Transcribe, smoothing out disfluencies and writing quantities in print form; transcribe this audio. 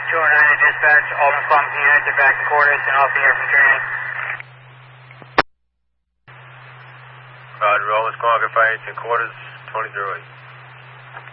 209 to dispatch, all function units are back to quarters and off the air from training. Roger, all Squawk Fire 18 quarters, 23.